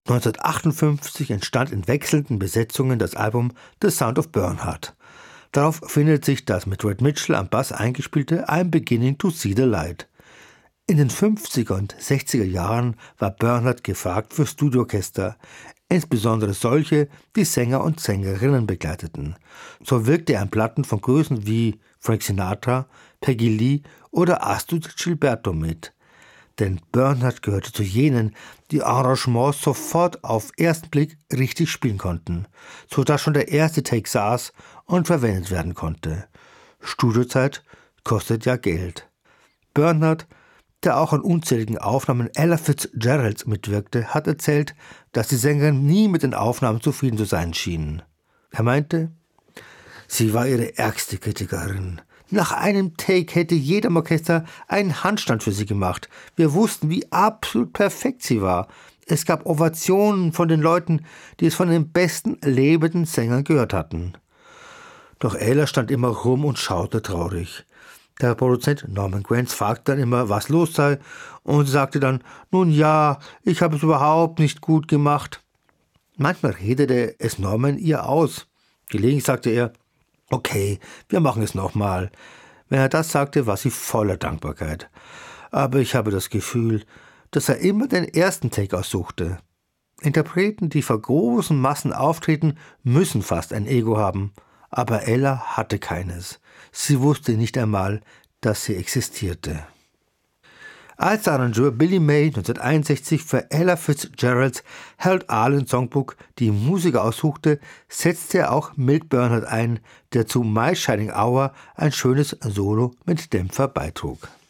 1958 entstand in wechselnden Besetzungen das Album The Sound of Bernhard. Darauf findet sich das mit Red Mitchell am Bass eingespielte I'm Beginning to See the Light. In den 50er und 60er Jahren war Bernhard gefragt für Studioorchester, insbesondere solche, die Sänger und Sängerinnen begleiteten. So wirkte er an Platten von Größen wie Frank Sinatra, Peggy Lee oder Astrud Gilberto mit. Denn Bernhard gehörte zu jenen, die Arrangements sofort auf ersten Blick richtig spielen konnten, sodass schon der erste Take saß und verwendet werden konnte. Studiozeit kostet ja Geld. Bernhard, der auch an unzähligen Aufnahmen Ella Fitzgeralds mitwirkte, hat erzählt, dass die Sängerin nie mit den Aufnahmen zufrieden zu sein schien. Er meinte, sie war ihre ärgste Kritikerin. Nach einem Take hätte jeder im Orchester einen Handstand für sie gemacht. Wir wussten, wie absolut perfekt sie war. Es gab Ovationen von den Leuten, die es von den besten lebenden Sängern gehört hatten. Doch Ella stand immer rum und schaute traurig. Der Produzent Norman Granz fragte dann immer, was los sei, und sie sagte dann, nun ja, ich habe es überhaupt nicht gut gemacht. Manchmal redete es Norman ihr aus. Gelegentlich sagte er, okay, wir machen es nochmal. Wenn er das sagte, war sie voller Dankbarkeit. Aber ich habe das Gefühl, dass er immer den ersten Take aussuchte. Interpreten, die vor großen Massen auftreten, müssen fast ein Ego haben. Aber Ella hatte keines. Sie wusste nicht einmal, dass sie existierte. Als Arrangeur Billy May 1961 für Ella Fitzgeralds Harold Arlen Songbook die Musiker aussuchte, setzte er auch Milt Bernhard ein, der zu My Shining Hour ein schönes Solo mit Dämpfer beitrug.